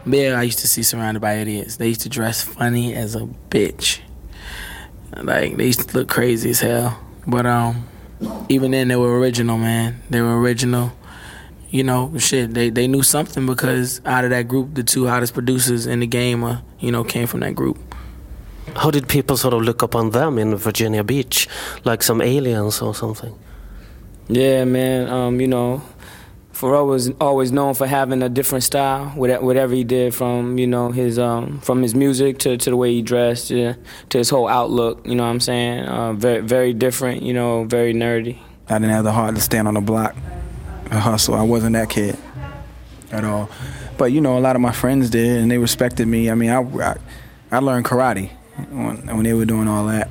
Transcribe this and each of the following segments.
There, I used to see Surrounded by Idiots. They used to dress funny as a bitch. Like, they used to look crazy as hell. But even then, they were original, man. They were original. You know, shit, they knew something because out of that group, the two hottest producers in the game, came from that group. How did people sort of look upon them in Virginia Beach? Like some aliens or something? Yeah, man. Pharrell was always known for having a different style, whatever he did, from his music to the way he dressed, to his whole outlook. You know what I'm saying? Very, very different. Very nerdy. I didn't have the heart to stand on the block and hustle. I wasn't that kid at all. But a lot of my friends did, and they respected me. I mean, I learned karate when they were doing all that.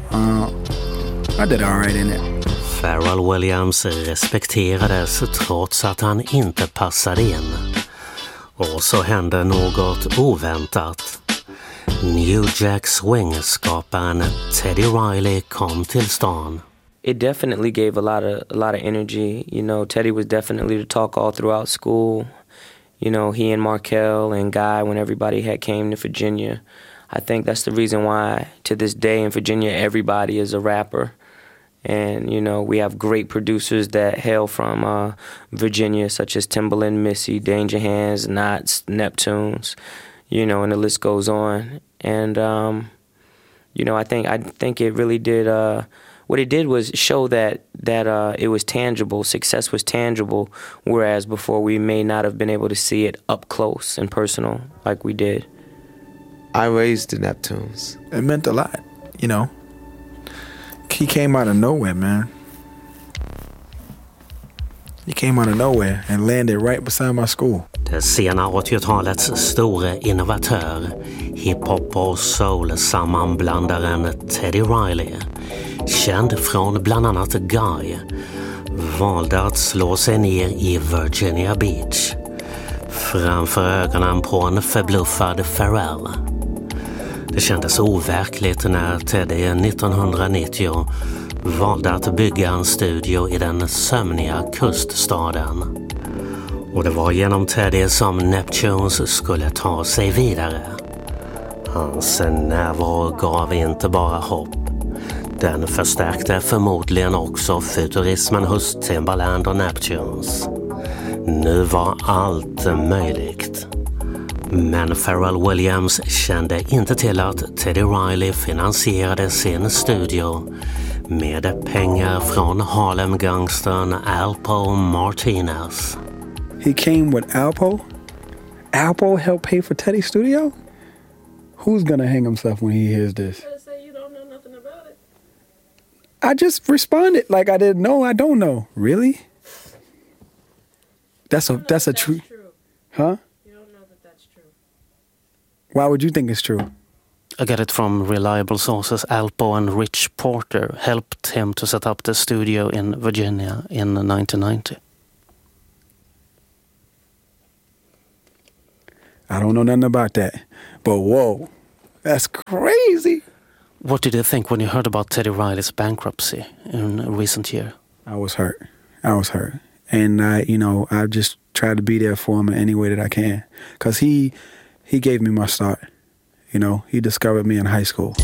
I did all right in it. Pharrell Williams respekterades trots att han inte passade in. Och så hände något oväntat. New Jack Swing-skaparen Teddy Riley kom till stan. It definitely gave a lot of energy. Teddy was definitely the talk all throughout school. He and Markel and Guy, when everybody came to Virginia. I think that's the reason why, to this day in Virginia, everybody is a rapper. And, we have great producers that hail from Virginia, such as Timbaland, Missy, Danger Hands, Knots, Neptunes, and the list goes on. And, I think it really did, what it did was show that it was tangible, success was tangible, whereas before we may not have been able to see it up close and personal like we did. I raised the Neptunes. It meant a lot, He came out of nowhere, man. He came out of nowhere and landed right beside my school. Det sena 80-talets stora innovatör, hiphop och soul-sammanblandaren Teddy Riley, känd från bland annat Guy, valde att slå sig ner i Virginia Beach framför ögonen på en förbluffad Pharrell. Det kändes overkligt när Teddy 1990 valde att bygga en studio i den sömniga kuststaden. Och det var genom Teddy som Neptunes skulle ta sig vidare. Hans närvaro gav inte bara hopp. Den förstärkte förmodligen också futurismen hos Timbaland och Neptunes. Nu var allt möjligt. Men Pharrell Williams kände inte till att Teddy Riley finansierade sin studio med pengar från Harlem-gangstern Alpo Martinez. He came with Alpo? Alpo helped pay for Teddy's studio? Who's gonna hang himself when he hears this? Say you don't know nothing about it. I just responded like I didn't know. I don't know. Really? That's a true. Huh? You don't know that that's true. Why would you think it's true? I got it from reliable sources. Alpo and Rich Porter helped him to set up the studio in Virginia in 1990. I don't know nothing about that. But whoa, that's crazy. What did you think when you heard about Teddy Riley's bankruptcy in a recent year? I was hurt. And I just tried to be there for him in any way that I can. Because he gave me my start. He discovered me in high school.